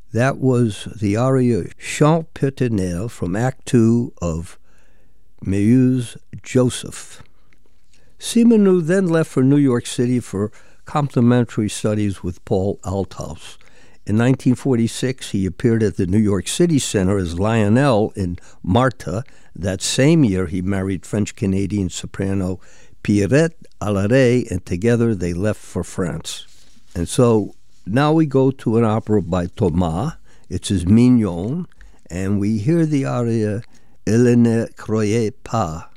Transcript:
That was the aria Chant Péternel from Act 2 of Méhus Joseph. Simenou then left for New York City for complementary studies with Paul Althaus. In 1946, he appeared at the New York City Center as Lionel in Martha. That same year, he married French-Canadian soprano Pierrette Allaray, and together they left for France. And so now we go to an opera by Thomas. It's his Mignon, and we hear the aria Il ne croyait pas.